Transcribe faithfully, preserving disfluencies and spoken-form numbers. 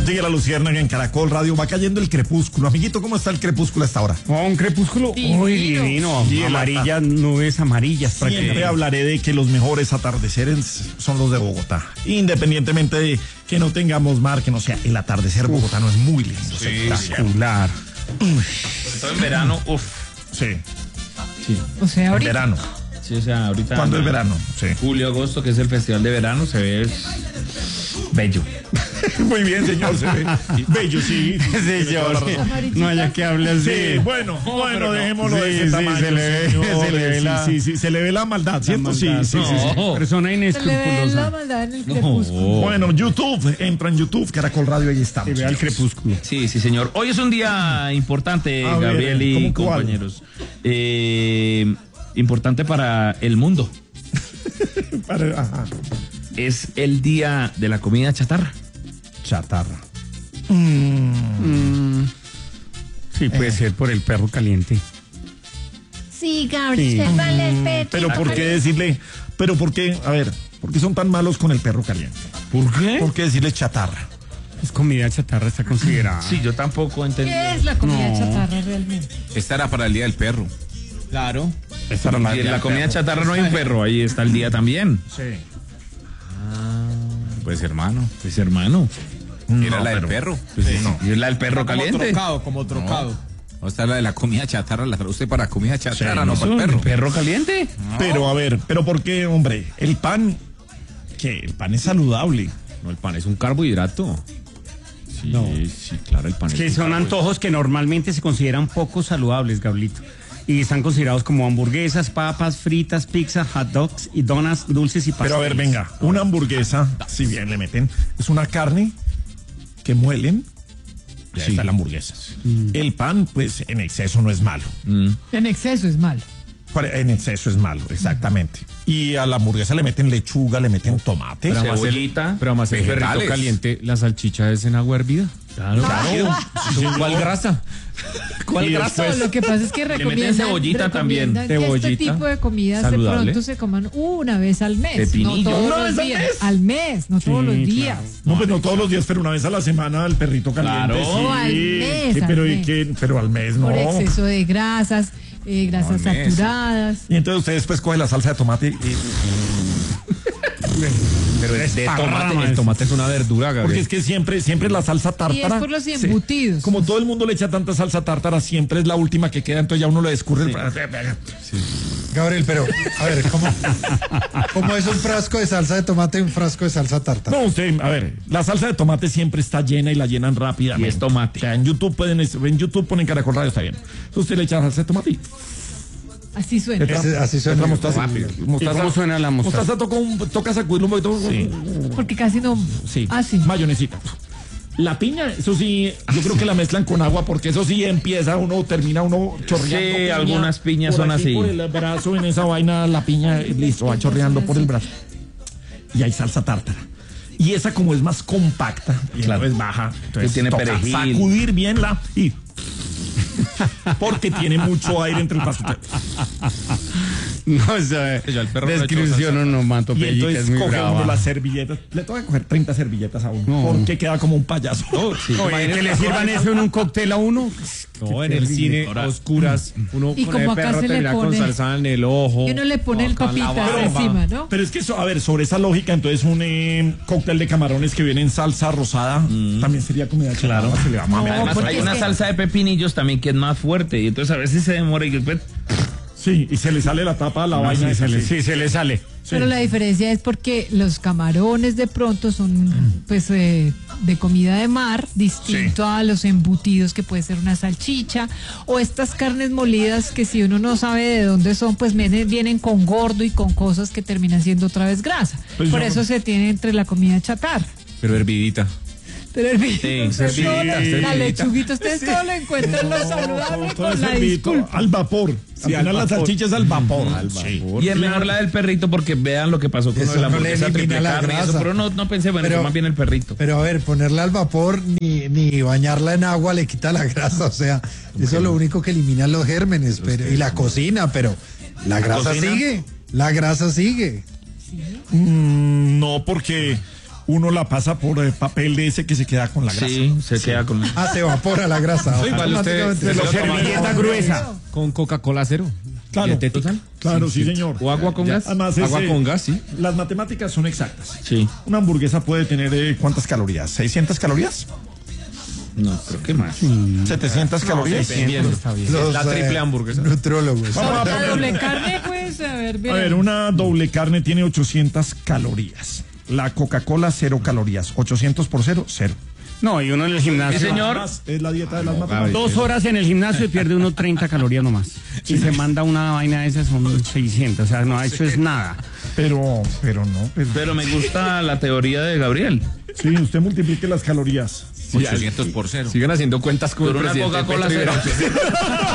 Sigue la luciérnaga en Caracol Radio, va cayendo el crepúsculo. Amiguito, ¿cómo está el crepúsculo hasta ahora? Oh, un crepúsculo muy divino, Sí, amarillas, nubes amarillas. Siempre que... hablaré de que los mejores atardeceres son los de Bogotá. Independientemente de que no tengamos mar, que no sea, el atardecer bogotano es muy lindo. Sí, espectacular. Todo en verano, uff. Sí. Sí. O sea, En ahorita. verano. Sí, o sea, ahorita. ¿Cuándo es verano? Sí. Julio, agosto, que es el festival de verano, se ve bello. Muy bien, señor, se ve bello, sí. Sí, yo, no haya que hable así. Sí, bueno, bueno, dejémoslo sí, de ese sí, tamaño, se le ve, señor. se le ve Sí, la- sí, sí, se le ve la maldad, ¿cierto? La Sí, maldad. sí, sí, sí. No. Persona Se le ve la inescrupulosa. maldad en el crepúsculo. Bueno, YouTube, entra en YouTube, Caracol Radio, ahí Que estamos. vea el señores. crepúsculo. Sí, sí, señor. Hoy es un día importante, A ver, Gabriel y ¿cómo cuál? compañeros. Eh, importante para el mundo. Para- ajá. Es el día de la comida chatarra. Chatarra. Mm. Sí, puede Eh. ser por el perro caliente. Sí, Gabriel, vale el peto. Pero ¿por qué decirle? Pero ¿por qué? A ver, ¿por qué son tan malos con el perro caliente? ¿Por qué? ¿Por qué decirle chatarra? Es comida chatarra, está considerada. Sí, yo tampoco entendí. ¿Qué es la comida No. chatarra realmente? Esta era para el Día del Perro. Claro. Esta era la- Y en la comida chatarra no hay un perro, ahí está el día también. Sí. Pues hermano. Pues hermano. Era No, la del pero- perro. Pues sí, y es la del perro caliente. como trocado. O sea, la de la comida chatarra la traduce para comida chatarra, Sí, no eso, para el perro. ¿El perro caliente? Pero a ver, ¿pero por qué, hombre? El pan, ¿qué? El pan es saludable. No, el pan es un carbohidrato. Sí, No. sí, claro, el pan es Que un son carbohidrato. antojos que normalmente se consideran poco saludables, Gablito. Y están considerados como hamburguesas, papas, fritas, pizza, hot dogs y donas dulces y pasteles. Pero a ver, venga, una hamburguesa, si bien le meten, es una carne que muelen. Ya Sí. está la hamburguesa. El pan, pues en exceso no es malo. Mm. En exceso es malo. Para- En exceso es malo, exactamente. Y a la hamburguesa le meten lechuga, le meten tomate. Pero además Cebollita, pero además el Perrito vegetales. caliente, la salchicha es en agua hervida. Claro. ¿Cuál grasa? ¿Cuál Y grasa? después- Lo que pasa es que meten recomiendan, cebollita también. recomiendan que este Cebollita, tipo de comidas de saludable. pronto se coman una vez al mes. Pepinillo. No todos ¿Una los vez al días. mes? Al mes, no todos los días. No, pues no todos los días, pero una vez a la semana el perrito caliente. Claro. Sí. O al mes, Sí, al pero, ¿y mes. qué? Pero al mes no. Por exceso de grasas, eh, grasas No, al mes. saturadas. Y entonces usted después coge la salsa de tomate y... Pero de Desparrama tomate, el eso. tomate es una verdura, Porque Gabriel. es que siempre, siempre la salsa Y es tártara. por los sí, embutidos. como todo el mundo le echa tanta salsa tártara, siempre es la última que queda, entonces ya uno le escurre el... Gabriel, pero, a ver, ¿cómo, ¿cómo es un frasco de salsa de tomate y un frasco de salsa tártara? No, usted, a ver, la salsa de tomate siempre está llena y la llenan rápidamente. Y es tomate. O sea, en YouTube pueden, en YouTube ponen Caracol Radio, está bien. Entonces usted le echa salsa de tomate y Así suena. entra- Ese- así suena. entra mostaza. ¿Y Mostaza- cómo suena la mostaza? Mostaza toca, un, toca sacudirlo un poquito. Sí. Porque casi no. Sí. Ah, sí. Mayonesita. La piña, eso sí, yo creo que la mezclan con agua porque eso sí empieza uno, termina uno chorreando. Sí, piña. algunas piñas Por son aquí, así. Por el brazo, en esa vaina, la piña, listo, va chorreando por el brazo. Y hay salsa tártara. Y esa como es más compacta, y Claro. es baja, entonces Que tiene toca perejil. sacudir bien la y porque tiene mucho aire entre el pasto. No, esa Yo al perro no le echo descripción salsa. no mato Y pellica, entonces es muy coge uno brava. las servilletas. Le toca coger treinta servilletas a uno. No. Porque queda como un payaso. Oye, que le sirvan eso en un cóctel a uno. No, en el cine, a oscuras, uno Y con como el acá perro se le termina con pone- salsa en el ojo. Y uno le pone el acá en la papitas barba. encima, ¿no? Pero es que eso, a ver, sobre esa lógica, entonces un eh, cóctel de camarones que viene en salsa rosada también sería comida Claro. chatarra, se le va a No, mamear. Además, porque hay es una que- salsa de pepinillos también que es más fuerte. Y entonces a veces se demora y después. Sí, y se le sale la tapa a la vaina. Sí, se le, sí. sí, se le sale. Pero la diferencia es porque los camarones de pronto son pues eh, de comida de mar, distinto a los embutidos que puede ser una salchicha o estas carnes molidas que si uno no sabe de dónde son, pues vienen, vienen con gordo y con cosas que terminan siendo otra vez grasa. Pues Por yo- eso se tiene entre la comida chatarra. Pero hervidita. Pero el vino, Sí, usted sí, todo lo- sí. la lechuguita, ustedes todo lo encuentran lo saludable Todo con es la hervidito, disculpa. al vapor. Sí, al al final la vapor. salchicha es al vapor. Sí. Y es mejor la del perrito porque vean lo que pasó con Eso lo de la no le hamburguesa elimina triple la carne y eso, grasa. pero no, no pensé, bueno, Pero- fue más bien el perrito. Pero a ver, ponerla al vapor ni, ni bañarla en agua le quita la grasa, o sea, eso es lo único que elimina los gérmenes pero, y la cocina, pero la grasa cocina? sigue, la grasa sigue. Mm, no, porque uno la pasa por eh, papel de ese que se queda con la grasa. Sí, se queda con... Ah, se evapora la grasa. Sí, vale, usted- Automáticamente se se lo lo- Servilleta gruesa. Con Coca-Cola cero. Claro, Dietética. claro, sí, señor. O agua con Ya, gas. además, Agua ese- con gas, sí. Las matemáticas son exactas. Sí. Una hamburguesa puede tener eh, ¿cuántas calorías? ¿seiscientas calorías? No, creo que más. ¿setecientas calorías? Está bien. los, La triple eh, hamburguesa. Nutrólogos. Vamos a La poner- doble carne, pues, a ver, A bien. ver, una doble carne tiene ochocientas calorías. La Coca-Cola, cero calorías. ochocientos por cero, cero. No, y uno en el gimnasio. Sí, señor. Más es la dieta de las matemáticas. Dos horas en el gimnasio y pierde uno treinta calorías nomás. Y se manda una vaina de esas, son seiscientas. O sea, no, eso es nada. Pero, pero no. Pero, Pero me gusta la teoría de Gabriel. sí, usted multiplique las calorías. ochocientos por cero. Sigan haciendo cuentas con Por el una presidente Coca-Cola Petro y cero. verán.